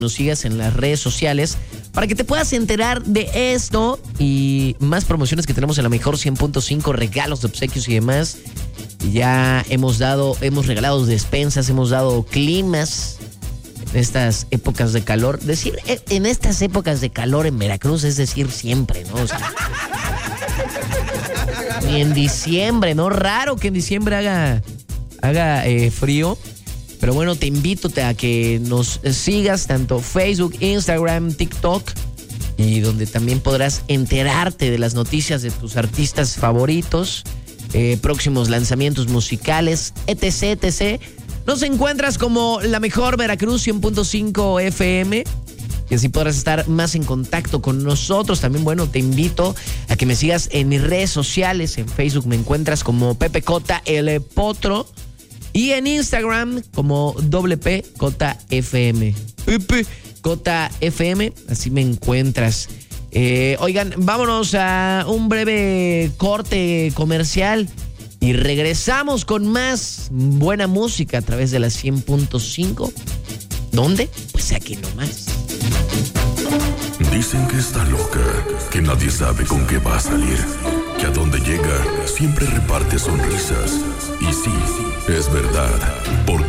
nos sigas en las redes sociales para que te puedas enterar de esto y más promociones que tenemos en la mejor 100.5, regalos de obsequios y demás. Ya hemos regalado despensas, hemos dado climas en estas épocas de calor. Decir en estas épocas de calor en Veracruz es decir siempre, ¿no? O sea, ni en diciembre, ¿no? Raro que en diciembre haga frío. Pero bueno, te invito a que nos sigas tanto Facebook, Instagram, TikTok, y donde también podrás enterarte de las noticias de tus artistas favoritos, próximos lanzamientos musicales, etc, etc. Nos encuentras como La Mejor Veracruz 100.5 FM, y así podrás estar más en contacto con nosotros. También, bueno, te invito a que me sigas en mis redes sociales. En Facebook me encuentras como Pepe Cota El Potro, y en Instagram como WPJFM. PJFM, así me encuentras. Oigan, vámonos a un breve corte comercial y regresamos con más buena música a través de la 100.5. ¿Dónde? Pues aquí nomás. Dicen que está loca, que nadie sabe con qué va a salir, que a donde llega siempre reparte sonrisas. Y sí, es verdad, porque